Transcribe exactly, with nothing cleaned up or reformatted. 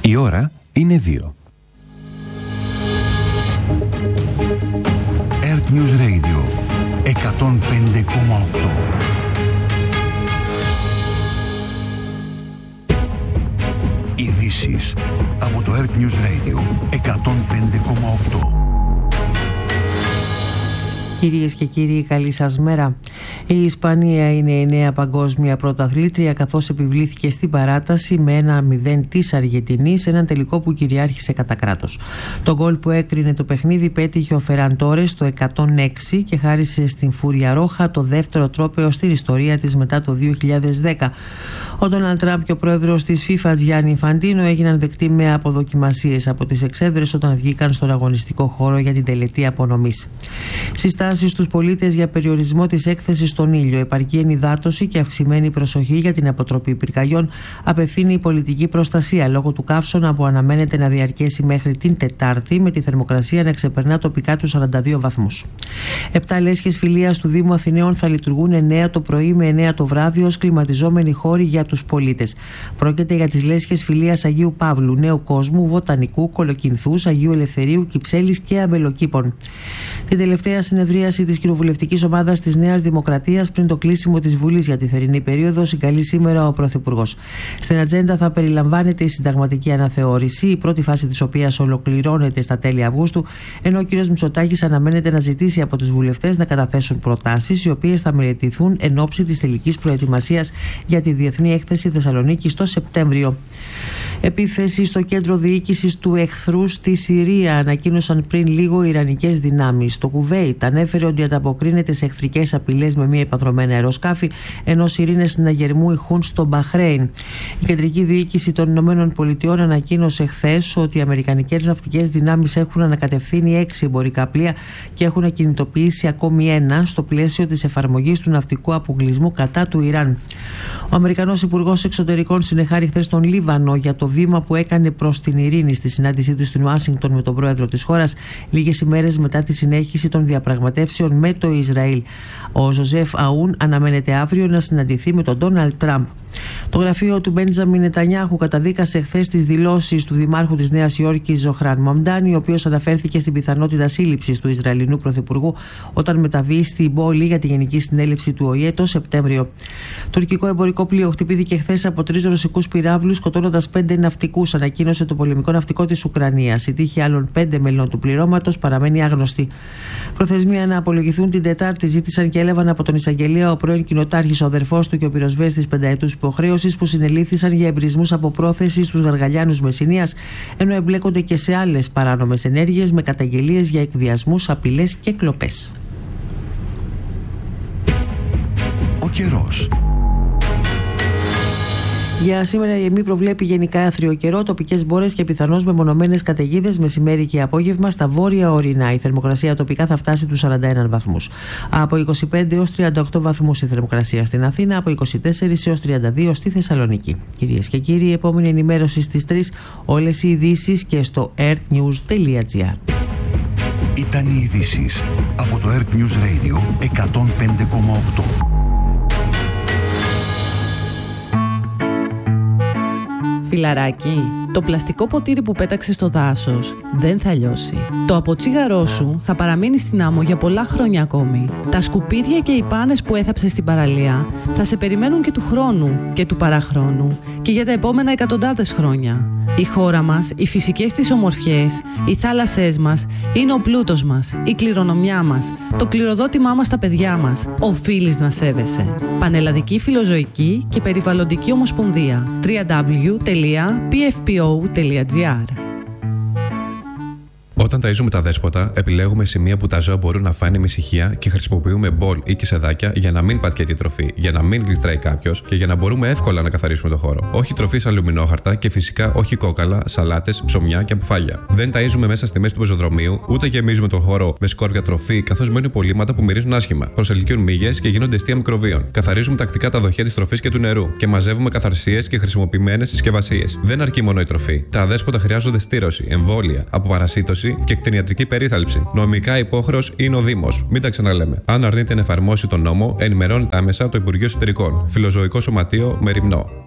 Η ώρα είναι δύο. Earth News Radio εκατόν πέντε κόμμα οκτώ. Ειδήσεις από το Earth News Radio εκατόν πέντε κόμμα οκτώ. Κυρίες και κύριοι, καλή σας μέρα. Η Ισπανία είναι η νέα παγκόσμια πρωταθλήτρια, καθώς επιβλήθηκε στην παράταση με ένα μηδέν της Αργεντινής σε έναν τελικό που κυριάρχησε κατά κράτος. Το γκολ που έκρινε το παιχνίδι πέτυχε ο Φεράν Τόρες το εκατόν έξι και χάρισε στην Φούρια Ρόχα το δεύτερο τρόπαιο στην ιστορία της μετά το δύο χιλιάδες δέκα. Ο Ντόναλντ Τραμπ και ο πρόεδρος της FIFA Τζιάννι Ινφαντίνο έγιναν δεκτοί με αποδοκιμασίες από τις εξέδρες όταν βγήκαν στον αγωνιστικό χώρο για την τελετή απονομής. Συστάσεις στους πολίτες για περιορισμό της έκθεσης στον ήλιο, επαρκή ενυδάτωση και αυξημένη προσοχή για την αποτροπή πυρκαγιών απευθύνει η πολιτική προστασία λόγω του καύσωνα που αναμένεται να διαρκέσει μέχρι την Τετάρτη, με τη θερμοκρασία να ξεπερνά τοπικά τους σαράντα δύο βαθμούς. Επτά λέσχες φιλίας του Δήμου Αθηναίων θα λειτουργούν εννέα το πρωί με εννέα το βράδυ ως κλιματιζόμενοι χώροι για τους πολίτες. Πρόκειται για τις λέσχες φιλίας Αγίου Παύλου, Νέου Κόσμου, Βοτανικού, Κολοκυνθούς, Αγίου Ελευθερίου, Κυψέλης και Αμπελοκήπων. Την τελευταία συνεδρίαση της κοινοβουλευτικής ομάδας της Νέας Δημοκρατίας πριν το κλείσιμο της Βουλής για τη θερινή περίοδο συγκαλεί σήμερα ο Πρωθυπουργός. Στην ατζέντα θα περιλαμβάνεται η συνταγματική αναθεώρηση, η πρώτη φάση της οποίας ολοκληρώνεται στα τέλη Αυγούστου, ενώ ο κ. Μητσοτάκης αναμένεται να ζητήσει από τους βουλευτές να καταθέσουν προτάσεις, οι οποίες θα μελετηθούν εν ώψη της τελικής προετοιμασίας για τη Διεθνή Έκθεση Θεσσαλονίκη το Σεπτέμβριο. Επίθεση στο κέντρο διοίκησης του εχθρού στη Συρία, ανακοίνωσαν πριν λίγο οι ιρανικές δυνάμεις. Το Κουβέιτ ανέφερε ότι ανταποκρίνεται σε εχθρικές απειλές με μία επανδρομένα αεροσκάφη, ενώ σιρήνες συναγερμού ηχούν στο Μπαχρέιν. Η κεντρική διοίκηση των Ηνωμένων Πολιτειών ανακοίνωσε χθες ότι οι αμερικανικές ναυτικές δυνάμεις έχουν ανακατευθύνει έξι εμπορικά πλοία και έχουν κινητοποιήσει ακόμη ένα στο πλαίσιο της εφαρμογής του ναυτικού αποκλεισμού κατά του Ιράν. Ο Αμερικανός Υπουργός Εξωτερικών συνεχάρη χθες τον Λίβανο για το βήμα που έκανε προς την ειρήνη στη συνάντησή του στην Ουάσιγκτον με τον πρόεδρο της χώρας, λίγες ημέρες μετά τη συνέχιση των διαπραγματεύσεων με το Ισραήλ. Ο Ζωζεφ Αούν αναμένεται αύριο να συναντηθεί με τον Ντόναλντ Τραμπ. Το γραφείο του Μπέντζαμιν Νετανιάχου καταδίκασε χθες τις δηλώσεις του Δημάρχου της Νέας Υόρκης Ζωχράν Μαμντάνη, ο οποίος αναφέρθηκε στην πιθανότητα σύλληψης του Ισραηλινού Πρωθυπουργού όταν μεταβεί στην πόλη για τη Γενική Συνέλευση του Ο Η Ε το Σεπτέμβριο. Τουρκικό εμπορικό πλοίο χτυπήθηκε χθες από τρεις ρωσικούς πυράβλους, σκοτώνοντας πέντε ναυτικούς, ανακοίνωσε το πολεμικό ναυτικό της Ουκρανίας. Η τύχη άλλων πέντε μελών του πληρώματος παραμένει άγνωστη. Προθεσμία να απολογηθούν την Τετάρτη ζήτησαν και έλαβαν από τον εισαγγελέα ο πρώην κοινοτάρχης, ο αδερφός του και ο πυροσβέστης πενταετούς υποχρέωσης που συνελήφθησαν για εμπρισμούς από πρόθεση στους Γαργαλιάνους Μεσσηνίας, ενώ εμπλέκονται και σε άλλες παράνομες ενέργειες με καταγγελίες για εκβιασμούς, απειλές και κλοπές. Ο καιρός. Για σήμερα η ΕΜΗ προβλέπει γενικά άθριο καιρό, τοπικές μπόρες και πιθανώς μεμονωμένες καταιγίδες μεσημέρι και απόγευμα στα βόρεια ορεινά. Η θερμοκρασία τοπικά θα φτάσει τους σαράντα ένα βαθμούς. Από είκοσι πέντε έως τριάντα οκτώ βαθμούς η θερμοκρασία στην Αθήνα, από είκοσι τέσσερα έως τριάντα δύο στη Θεσσαλονίκη. Κυρίες και κύριοι, η επόμενη ενημέρωση στις τρεις, όλες οι ειδήσεις και στο earthnews τελεία gr. Ήταν οι ειδήσεις από το Earth News Radio εκατόν πέντε κόμμα οκτώ. Φιλαράκι, το πλαστικό ποτήρι που πέταξες στο δάσος δεν θα λιώσει. Το αποτσίγαρό σου θα παραμείνει στην άμμο για πολλά χρόνια ακόμη. Τα σκουπίδια και οι πάνες που έθαψες στην παραλία θα σε περιμένουν και του χρόνου και του παραχρόνου και για τα επόμενα εκατοντάδες χρόνια. Η χώρα μας, οι φυσικές της ομορφιές, οι θάλασσές μας είναι ο πλούτος μας, η κληρονομιά μας, το κληροδότημά μας στα παιδιά μας. Οφείλεις να σέβεσαι. Πανελλαδική Φιλοζωική και Περιβαλλοντική Ομοσπονδία. double-u double-u double-u τελεία πι εφ πι ο τελεία τζι άρ. Όταν ταΐζουμε τα δέσποτα, επιλέγουμε σημεία που τα ζώα μπορούν να φάνε με ησυχία και χρησιμοποιούμε μπολ ή κισεδάκια για να μην πατιέται η τροφή, για να μην γλιστράει κάποιος και για να μπορούμε εύκολα να καθαρίσουμε το χώρο. Όχι τροφή σε αλουμινόχαρτα και φυσικά όχι κόκαλα, σαλάτες, ψωμιά και αποφάλια. Δεν ταΐζουμε μέσα στη μέση του πεζοδρομίου, ούτε γεμίζουμε τον χώρο με σκόρπια τροφή, καθώς μένουν υπολείμματα που μυρίζουν άσχημα. Προσελκύουν μύγες και γίνονται αιστεία μικροβίων. Καθαρίζουμε τακτικά τα δοχεία της τροφής και του νερού και μαζεύουμε καθαρσίες και χρησιμοποιημένες συσκευασίες. Δεν αρκεί μόνο η τροφή. Τα δέσποτα χρειάζονται στήρωση, εμβόλια, αποπαρασίτωση και κτηνιατρική περίθαλψη. Νομικά υπόχρεος είναι ο Δήμος. Μην τα ξαναλέμε. Αν αρνείται να εφαρμόσει τον νόμο, ενημερώνεται άμεσα το Υπουργείο Εσωτερικών. Φιλοζωικό Σωματείο Μεριμνό.